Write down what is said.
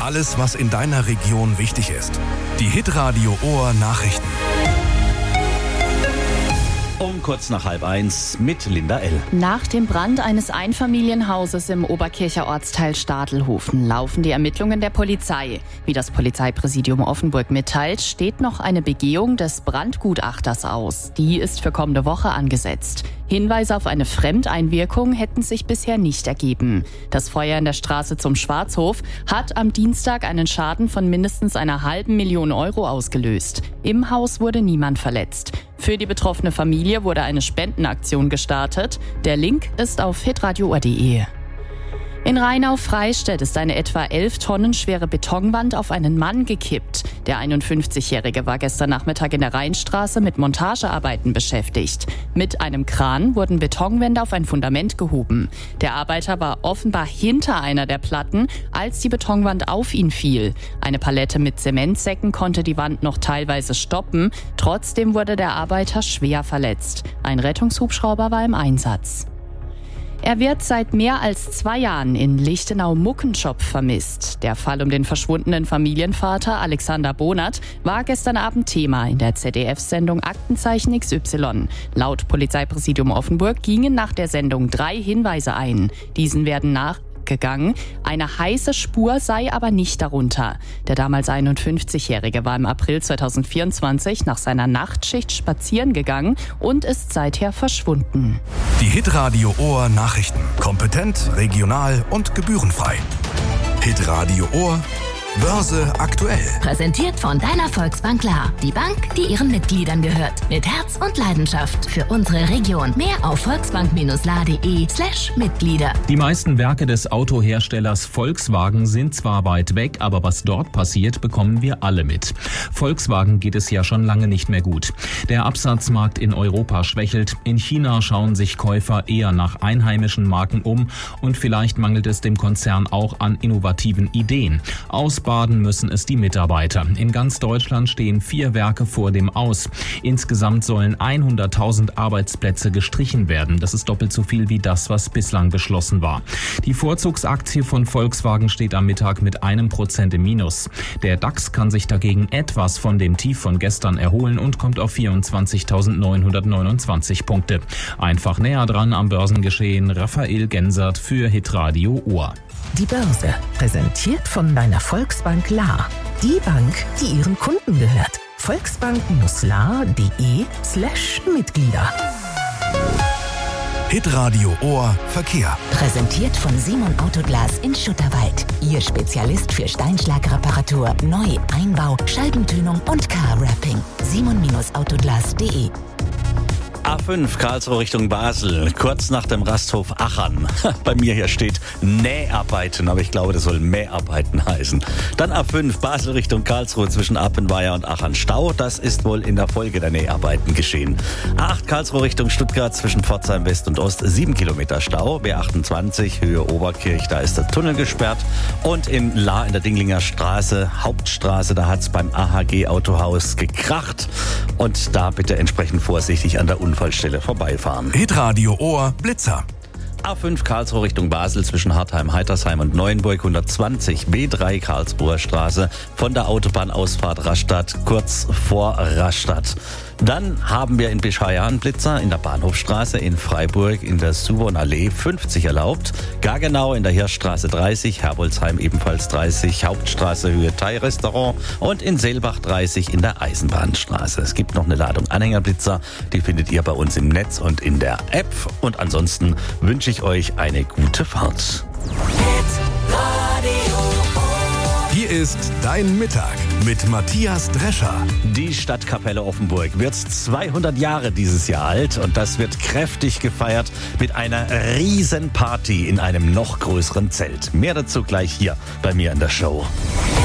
Alles, was in deiner Region wichtig ist. Die Hitradio Ohr Nachrichten. Um kurz nach 12:30 mit Linda L. Nach dem Brand eines Einfamilienhauses im Oberkircher Ortsteil Stadelhofen laufen die Ermittlungen der Polizei. Wie das Polizeipräsidium Offenburg mitteilt, steht noch eine Begehung des Brandgutachters aus. Die ist für kommende Woche angesetzt. Hinweise auf eine Fremdeinwirkung hätten sich bisher nicht ergeben. Das Feuer in der Straße zum Schwarzhof hat am Dienstag einen Schaden von mindestens einer $500.000 ausgelöst. Im Haus wurde niemand verletzt. Für die betroffene Familie wurde eine Spendenaktion gestartet. Der Link ist auf hitradio.de. In Rheinau-Freistädt ist eine etwa 11 Tonnen schwere Betonwand auf einen Mann gekippt. Der 51-Jährige war gestern Nachmittag in der Rheinstraße mit Montagearbeiten beschäftigt. Mit einem Kran wurden Betonwände auf ein Fundament gehoben. Der Arbeiter war offenbar hinter einer der Platten, als die Betonwand auf ihn fiel. Eine Palette mit Zementsäcken konnte die Wand noch teilweise stoppen. Trotzdem wurde der Arbeiter schwer verletzt. Ein Rettungshubschrauber war im Einsatz. Er wird seit mehr als 2 Jahren in Lichtenau-Muckenschopf vermisst. Der Fall um den verschwundenen Familienvater Alexander Bonert war gestern Abend Thema in der ZDF-Sendung Aktenzeichen XY. Laut Polizeipräsidium Offenburg gingen nach der Sendung 3 Hinweise ein. Diesen werden nachgegangen. Eine heiße Spur sei aber nicht darunter. Der damals 51-Jährige war im April 2024 nach seiner Nachtschicht spazieren gegangen und ist seither verschwunden. Die Hitradio Ohr Nachrichten. Kompetent, regional und gebührenfrei. Hitradio Ohr Börse aktuell. Präsentiert von deiner Volksbank Klar. Die Bank, die ihren Mitgliedern gehört. Mit Herz und Leidenschaft für unsere Region. Mehr auf volksbank-la.de/Mitglieder. Die meisten Werke des Autoherstellers Volkswagen sind zwar weit weg, aber was dort passiert, bekommen wir alle mit. Volkswagen geht es ja schon lange nicht mehr gut. Der Absatzmarkt in Europa schwächelt. In China schauen sich Käufer eher nach einheimischen Marken um und vielleicht mangelt es dem Konzern auch an innovativen Ideen. Ausbaden müssen es die Mitarbeiter. In ganz Deutschland stehen 4 Werke vor dem Aus. Insgesamt sollen 100.000 Arbeitsplätze gestrichen werden. Das ist doppelt so viel wie das, was bislang beschlossen war. Die Vorzugsaktie von Volkswagen steht am Mittag mit 1% im Minus. Der DAX kann sich dagegen etwas von dem Tief von gestern erholen und kommt auf 24.929 Punkte. Einfach näher dran am Börsengeschehen. Raphael Gensert für Hitradio Ohr. Die Börse, präsentiert von deiner Volksbank La. Die Bank, die ihren Kunden gehört. Volksbank-la.de/Mitglieder. Hitradio Ohr Verkehr. Präsentiert von Simon Autoglas in Schutterwald. Ihr Spezialist für Steinschlagreparatur, Neu-, Einbau, Scheibentönung und Car-Wrapping. simon-autoglas.de. A5 Karlsruhe Richtung Basel, kurz nach dem Rasthof Achern. Bei mir hier steht Näharbeiten, aber ich glaube, das soll Mäharbeiten heißen. Dann A5 Basel Richtung Karlsruhe zwischen Appenweier und Achern Stau. Das ist wohl in der Folge der Näharbeiten geschehen. A8 Karlsruhe Richtung Stuttgart zwischen Pforzheim West und Ost 7 Kilometer Stau. B28 Höhe Oberkirch, da ist der Tunnel gesperrt. Und in La in der Dinglinger Straße, Hauptstraße, da hat es beim AHG Autohaus gekracht. Und da bitte entsprechend vorsichtig an der Unfallstelle vorbeifahren. Hitradio Ohr Blitzer. A5 Karlsruhe Richtung Basel zwischen Hartheim, Heitersheim und Neuenburg 120 B3 Karlsruher Straße von der Autobahnausfahrt Rastatt kurz vor Rastatt. Dann haben wir in Bischheim einen Blitzer in der Bahnhofstraße, in Freiburg in der Suwon-Allee 50 erlaubt, Gargenau in der Hirschstraße 30, Herbolzheim ebenfalls 30, Hauptstraße Höhe Thai-Restaurant und in Seelbach 30 in der Eisenbahnstraße. Es gibt noch eine Ladung Anhängerblitzer, die findet ihr bei uns im Netz und in der App. Und ansonsten wünsche ich euch eine gute Fahrt. Hier ist dein Mittag mit Matthias Drescher. Die Stadtkapelle Offenburg wird 200 Jahre dieses Jahr alt und das wird kräftig gefeiert mit einer riesen Party in einem noch größeren Zelt. Mehr dazu gleich hier bei mir in der Show.